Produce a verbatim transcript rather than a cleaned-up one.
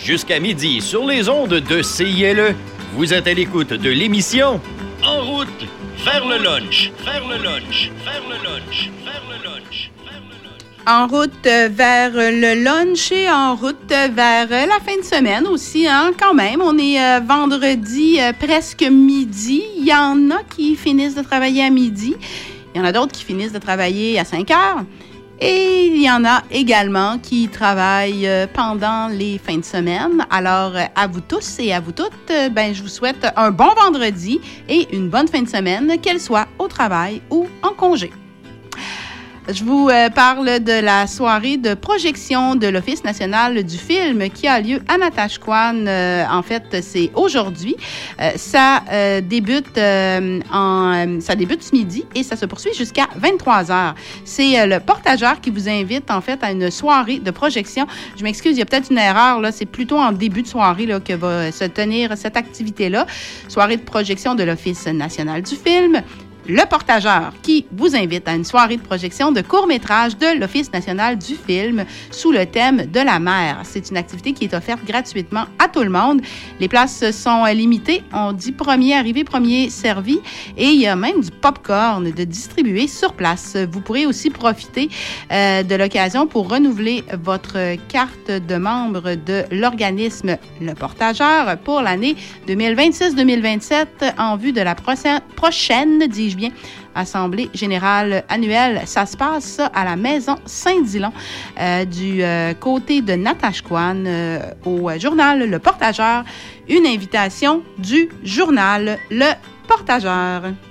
jusqu'à midi sur les ondes de C I L E. Vous êtes à l'écoute de l'émission En route vers le lunch, vers le lunch, vers le lunch, vers le lunch. En route vers le lunch et en route vers la fin de semaine aussi, hein, quand même. On est euh, vendredi euh, presque midi. Il y en a qui finissent de travailler à midi. Il y en a d'autres qui finissent de travailler à cinq heures. Et il y en a également qui travaillent euh, pendant les fins de semaine. Alors, euh, à vous tous et à vous toutes, euh, ben, je vous souhaite un bon vendredi et une bonne fin de semaine, qu'elle soit au travail ou en congé. Je vous euh, parle de la soirée de projection de l'Office national du film qui a lieu à Natashquan. Euh, en fait, c'est aujourd'hui. Euh, ça euh, débute euh, en, ça débute ce midi et ça se poursuit jusqu'à vingt-trois heures. C'est euh, le portageur qui vous invite en fait à une soirée de projection. Je m'excuse, il y a peut-être une erreur là. C'est plutôt en début de soirée là que va se tenir cette activité-là. Soirée de projection de l'Office national du film. Le portageur qui vous invite à une soirée de projection de court-métrage de l'Office national du film sous le thème de la mer. C'est une activité qui est offerte gratuitement à tout le monde. Les places sont limitées. On dit premier arrivé, premier servi. Et il y a même du popcorn de distribuer sur place. Vous pourrez aussi profiter euh, de l'occasion pour renouveler votre carte de membre de l'organisme Le Portageur pour l'année deux mille vingt-six deux mille vingt-sept en vue de la prochaine, prochaine dis-je bien, Assemblée générale annuelle. Ça se passe à la Maison Saint-Dillon euh, du euh, côté de Natashquan euh, au journal Le Portageur. Une invitation du journal Le Portageur.